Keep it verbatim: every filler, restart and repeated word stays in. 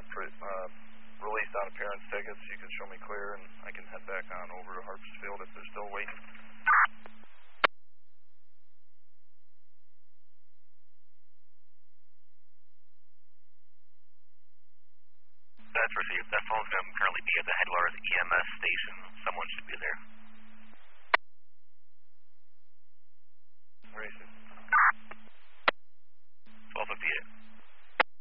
pre, uh, release on appearance tickets. You can show me clear, and I can head back on over to Harpsfield if they're still waiting. That's received. That phone's going to currently be at the Headwaters E M S station. Someone should be there.